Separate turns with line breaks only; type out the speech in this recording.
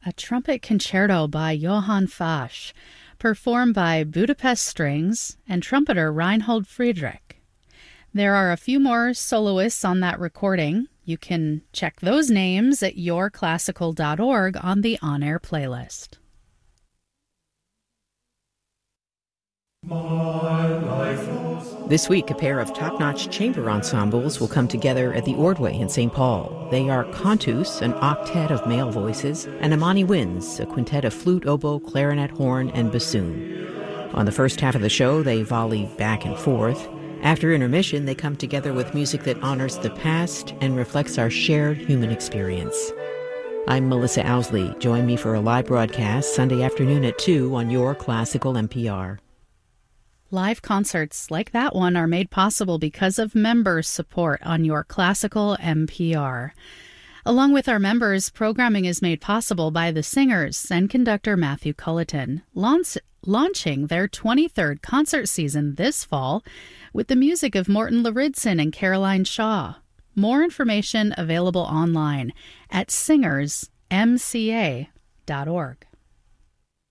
a trumpet concerto by Johann Fasch, performed by Budapest Strings and trumpeter Reinhold Friedrich. There are a few more soloists on that recording. You can check those names at yourclassical.org on the on-air playlist.
This week, a pair of top-notch chamber ensembles will come together at the Ordway in St. Paul. They are Cantus, an octet of male voices, and Amani Winds, a quintet of flute, oboe, clarinet, horn, and bassoon. On the first half of the show, they volley back and forth. After intermission, they come together with music that honors the past and reflects our shared human experience. I'm Melissa Owsley. Join me for a live broadcast Sunday afternoon at 2 on Your Classical NPR.
Live concerts like that one are made possible because of members' support on Your Classical NPR. Along with our members, programming is made possible by the singers and conductor Matthew Culleton, launching their 23rd concert season this fall with the music of Morton Lauridsen and Caroline Shaw. More information available online at singersmca.org.